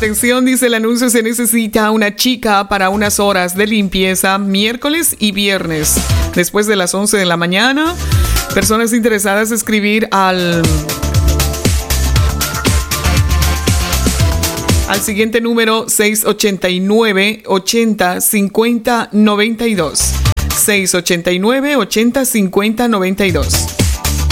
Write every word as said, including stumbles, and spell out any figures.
Atención, dice el anuncio, se necesita una chica para unas horas de limpieza miércoles y viernes, después de las once de la mañana. Personas interesadas escribir al... al siguiente número seis ochenta y nueve, ochenta, cincuenta, noventa y dos. seis ochenta y nueve, ochenta, cincuenta, noventa y dos.